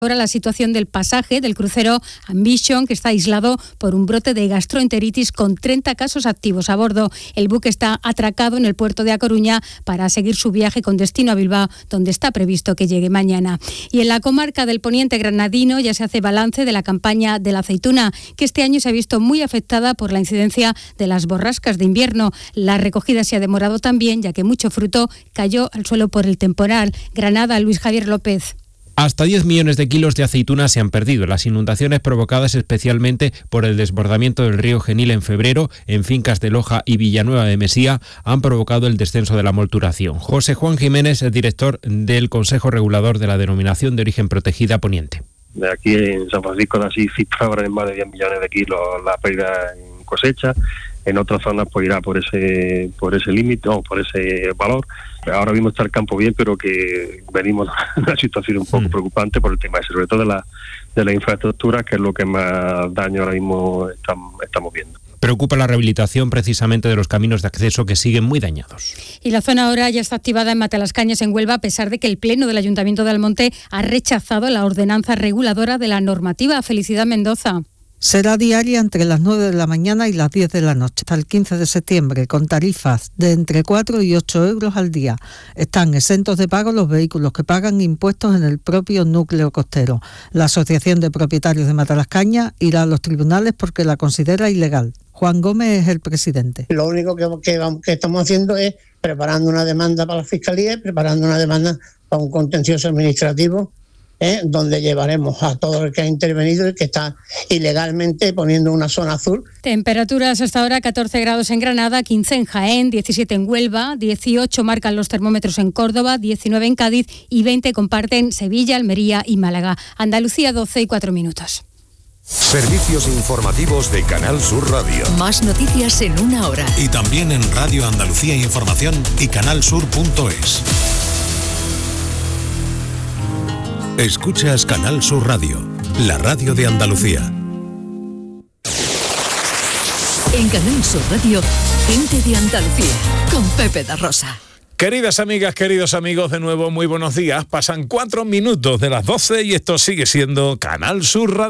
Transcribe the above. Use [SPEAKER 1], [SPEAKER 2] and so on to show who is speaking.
[SPEAKER 1] Ahora la situación del pasaje del crucero Ambition, que está aislado por un brote de gastroenteritis con 30 casos activos a bordo. El buque está atracado en el puerto de A Coruña para seguir su viaje con destino a Bilbao, donde está previsto que llegue mañana. Y en la comarca del Poniente granadino ya se hace balance de la campaña de la aceituna, que este año se ha visto muy afectada por la incidencia de las borrascas de invierno. La recogida se ha demorado también, ya que mucho fruto cayó al suelo por el temporal. Granada, Luis Javier López.
[SPEAKER 2] Hasta 10 millones de kilos de aceitunas se han perdido. Las inundaciones provocadas especialmente por el desbordamiento del río Genil en febrero en fincas de Loja y Villanueva de Mesía han provocado el descenso de la molturación. José Juan Jiménez es director del Consejo Regulador de la Denominación de Origen Protegida Poniente.
[SPEAKER 3] Aquí en San Francisco de Asís cifraban en más de 10 millones de kilos la pérdida en cosecha. En otras zonas pues irá por ese límite o por ese valor. Ahora mismo está el campo bien, pero que venimos de una situación un poco preocupante por el tema ese, sobre todo de la infraestructura, que es lo que más daño ahora mismo estamos viendo.
[SPEAKER 2] Preocupa la rehabilitación precisamente de los caminos de acceso que siguen muy dañados.
[SPEAKER 1] Y la zona ahora ya está activada en Matalascañas, en Huelva, a pesar de que el Pleno del Ayuntamiento de Almonte ha rechazado la ordenanza reguladora de la normativa. Felicidad Mendoza.
[SPEAKER 4] Será diaria entre las 9 de la mañana y las 10 de la noche, hasta el 15 de septiembre, con tarifas de entre 4 y 8 euros al día. Están exentos de pago los vehículos que pagan impuestos en el propio núcleo costero. La Asociación de Propietarios de Matalascañas irá a los tribunales porque la considera ilegal. Juan Gómez es el presidente.
[SPEAKER 5] Lo único que estamos haciendo es preparando una demanda para la Fiscalía, preparando una demanda para un contencioso administrativo, donde llevaremos a todo el que ha intervenido y que está ilegalmente poniendo una zona azul.
[SPEAKER 1] Temperaturas hasta ahora: 14 grados en Granada, 15 en Jaén, 17 en Huelva, 18 marcan los termómetros en Córdoba, 19 en Cádiz y 20 comparten Sevilla, Almería y Málaga. Andalucía, 12 y 4 minutos.
[SPEAKER 6] Servicios informativos de Canal Sur Radio.
[SPEAKER 7] Más noticias en una hora.
[SPEAKER 6] Y también en Radio Andalucía Información y canalsur.es. Escuchas Canal Sur Radio, la radio de Andalucía.
[SPEAKER 7] En Canal Sur Radio, gente de Andalucía, con Pepe da Rosa.
[SPEAKER 8] Queridas amigas, queridos amigos, de nuevo muy buenos días. Pasan 4 minutos de las 12 y esto sigue siendo Canal Sur Radio.